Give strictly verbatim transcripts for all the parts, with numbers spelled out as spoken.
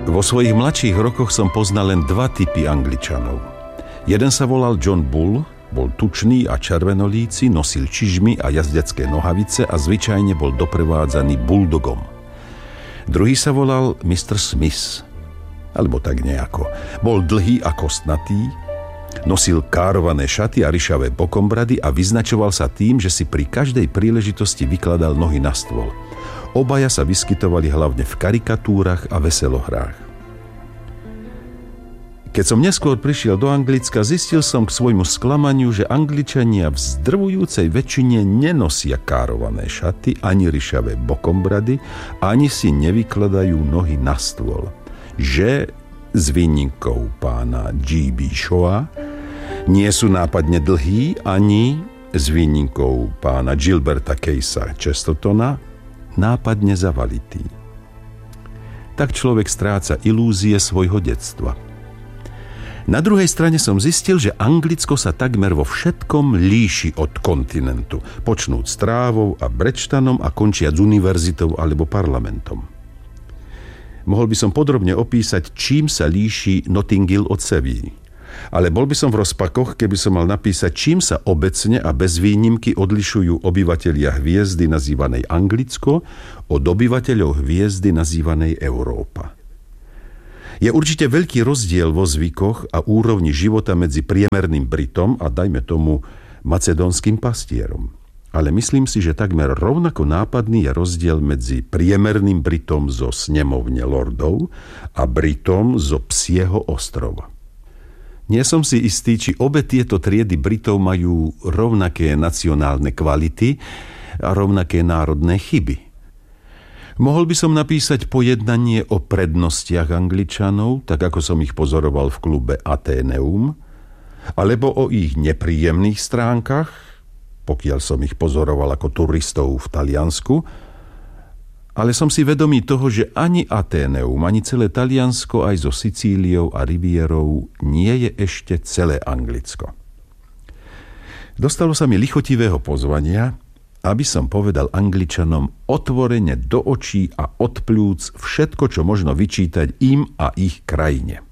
Vo svojich mladších rokoch som poznal len dva typy Angličanov. Jeden sa volal John Bull, bol tučný a červenolíci, nosil čižmy a jazdecké nohavice a zvyčajne bol doprevádzaný bulldogom. Druhý sa volal mister Smith, alebo tak nejako. Bol dlhý a kostnatý, nosil kárované šaty a ryšavé bokombrady a vyznačoval sa tým, že si pri každej príležitosti vykladal nohy na stôl. Obaja sa vyskytovali hlavne v karikatúrach a veselohrách. Keď som neskôr prišiel do Anglicka, zistil som k svojmu sklamaniu, že Angličania v zdrvujúcej väčšine nenosia kárované šaty, ani ryšavé bokombrady, ani si nevykladajú nohy na stôl. Že s výnimkou pána G B Shawa nie sú nápadne dlhí, ani s výnimkou pána Gilberta Casea Chestertona nápadne zavalitý. Tak človek stráca ilúzie svojho detstva. Na druhej strane som zistil, že Anglicko sa takmer vo všetkom líši od kontinentu, počnúc trávou a brečtanom a končiac univerzitou alebo parlamentom. Mohol by som podrobne opísať, čím sa líši Notting Hill od Sevilly. Ale bol by som v rozpakoch, keby som mal napísať, čím sa obecne a bez výnimky odlišujú obyvatelia hviezdy nazývanej Anglicko od obyvateľov hviezdy nazývanej Európa. Je určite veľký rozdiel vo zvykoch a úrovni života medzi priemerným Britom a dajme tomu macedónskym pastierom. Ale myslím si, že takmer rovnako nápadný je rozdiel medzi priemerným Britom zo snemovne lordov a Britom zo Psieho ostrova. Nie som si istý, či obe tieto triedy Britov majú rovnaké nacionálne kvality a rovnaké národné chyby. Mohol by som napísať pojednanie o prednostiach Angličanov, tak ako som ich pozoroval v klube Atheneum, alebo o ich nepríjemných stránkach, pokiaľ som ich pozoroval ako turistov v Taliansku, ale som si vedomý toho, že ani Atheneum, ani celé Taliansko aj so Sicíliou a Rivierou nie je ešte celé Anglicko. Dostalo sa mi lichotivého pozvania, aby som povedal Angličanom otvorene do očí a od pľúc všetko, čo možno vyčítať im a ich krajine.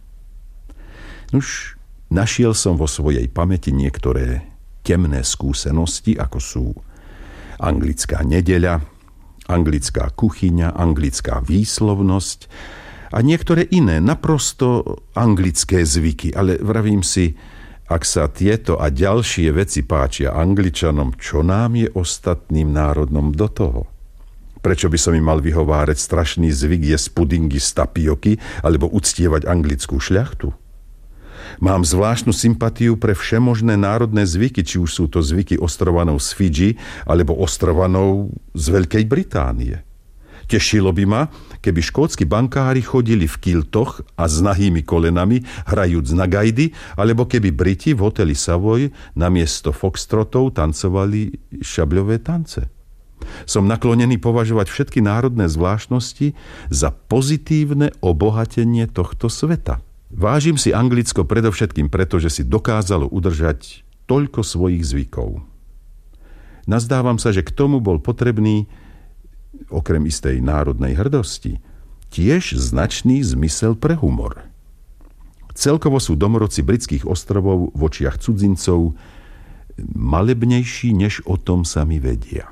Nuž, našiel som vo svojej pamäti niektoré temné skúsenosti, ako sú anglická nedeľa, anglická kuchyňa, anglická výslovnosť a niektoré iné, naprosto anglické zvyky. Ale vravím si, ak sa tieto a ďalšie veci páčia Angličanom, čo nám je ostatným národom do toho? Prečo by som im mal vyhovárať strašný zvyk jesť pudingy z tapioky alebo uctievať anglickú šľachtu? Mám zvláštnu sympatiu pre všemožné národné zvyky, či už sú to zvyky ostrovanov z Fidži alebo ostrovanov z Veľkej Británie. Tešilo by ma, keby škótsky bankári chodili v kiltoch a s nahými kolenami, hrajúc na gajdy, alebo keby Briti v hoteli Savoy namiesto foxtrotov tancovali šabľové tance. Som naklonený považovať všetky národné zvláštnosti za pozitívne obohatenie tohto sveta. Vážim si Anglicko predovšetkým preto, že si dokázalo udržať toľko svojich zvykov. Nazdávam sa, že k tomu bol potrebný, okrem istej národnej hrdosti, tiež značný zmysel pre humor. Celkovo sú domorodci britských ostrovov v očiach cudzincov malebnejší, než o tom sami vedia.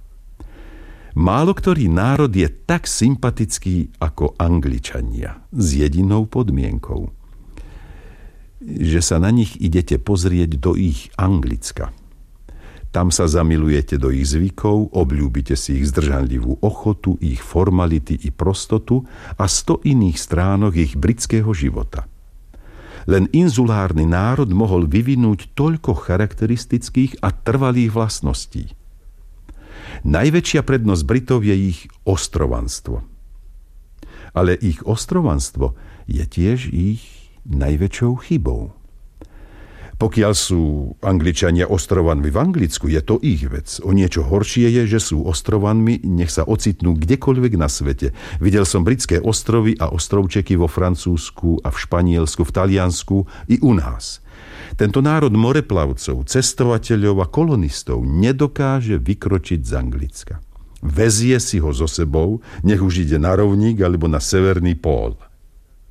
Málo ktorý národ je tak sympatický ako Angličania, s jedinou podmienkou, že sa na nich idete pozrieť do ich Anglicka. Tam sa zamilujete do ich zvykov, obľúbite si ich zdržanlivú ochotu, ich formality i prostotu a sto iných stránok ich britského života. Len inzulárny národ mohol vyvinúť toľko charakteristických a trvalých vlastností. Najväčšia prednosť Britov je ich ostrovanstvo. Ale ich ostrovanstvo je tiež ich najväčšou chybou. Pokiaľ sú Angličania ostrovanmi v Anglicku, je to ich vec. O niečo horšie je, že sú ostrovanmi, nech sa ocitnú kdekoľvek na svete. Videl som britské ostrovy a ostrovčeky vo Francúzsku a v Španielsku, v Taliansku i u nás. Tento národ moreplavcov, cestovateľov a kolonistov nedokáže vykročiť z Anglicka. Vezie si ho so sebou, nech už ide na rovník alebo na severný pól.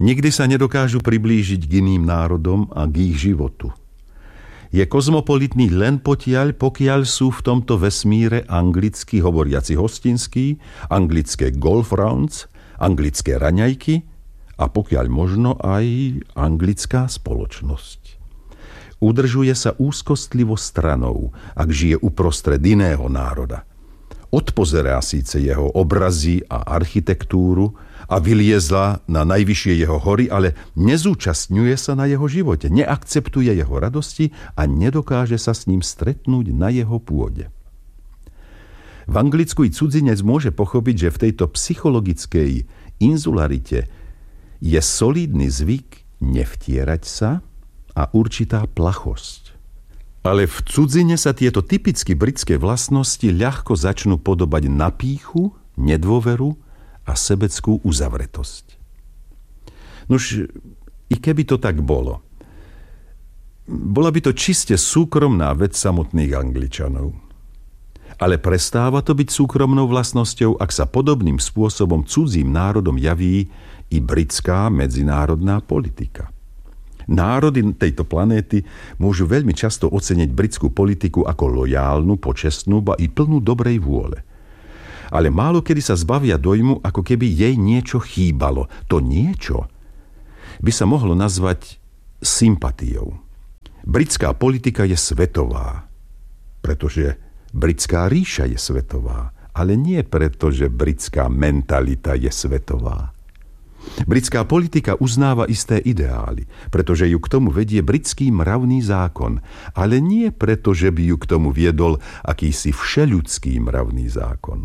Nikdy sa nedokážu priblížiť k iným národom a k ich životu. Je kozmopolitný len potiaľ, pokiaľ sú v tomto vesmíre anglicky hovoriaci hostinskí, anglické golf rounds, anglické raňajky a pokiaľ možno aj anglická spoločnosť. Udržuje sa úzkostlivo stranou, ak žije uprostred iného národa. Odpozerá síce jeho obrazy a architektúru a vyliezla na najvyššie jeho hory, ale nezúčastňuje sa na jeho živote, neakceptuje jeho radosti a nedokáže sa s ním stretnúť na jeho pôde. V Anglicku i cudzinec môže pochopiť, že v tejto psychologickej inzularite je solídny zvyk nevtierať sa a určitá plachosť. Ale v cudzine sa tieto typicky britské vlastnosti ľahko začnú podobať na pýchu, nedôveru a sebeckú uzavretosť. Nož, i keby to tak bolo, bola by to čiste súkromná vec samotných Angličanov. Ale prestáva to byť súkromnou vlastnosťou, ak sa podobným spôsobom cudzím národom javí i britská medzinárodná politika. Národy tejto planéty môžu veľmi často oceniť britskú politiku ako lojálnu, počestnú, ba i plnú dobrej vôle. Ale málo kedy sa zbavia dojmu, ako keby jej niečo chýbalo. To niečo by sa mohlo nazvať sympatiou. Britská politika je svetová, pretože britská ríša je svetová, ale nie preto, že britská mentalita je svetová. Britská politika uznáva isté ideály, pretože ju k tomu vedie britský mravný zákon, ale nie preto, že by ju k tomu viedol akýsi všeľudský mravný zákon.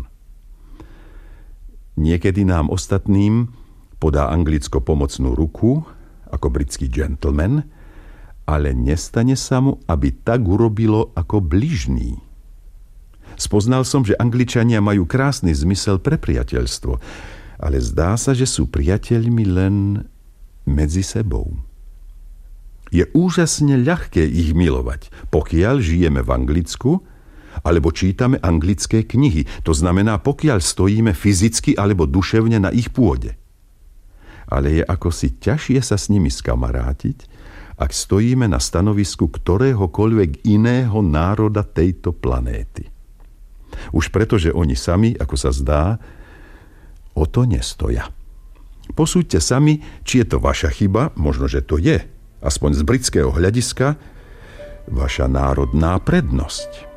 Niekedy nám ostatným podá Anglicko pomocnú ruku, ako britský gentleman, ale nestane sa mu, aby tak urobilo ako bližný. Spoznal som, že Angličania majú krásny zmysel pre priateľstvo, ale zdá sa, že sú priateľmi len medzi sebou. Je úžasne ľahké ich milovať, pokiaľ žijeme v Anglicku, alebo čítame anglické knihy. To znamená, pokiaľ stojíme fyzicky alebo duševne na ich pôde. Ale je ako si ťažšie sa s nimi skamarátiť, ak stojíme na stanovisku ktoréhokoľvek iného národa tejto planéty. Už preto, že oni sami, ako sa zdá, o to nestoja. Posúďte sami, či je to vaša chyba, možno, že to je, aspoň z britského hľadiska, vaša národná prednosť.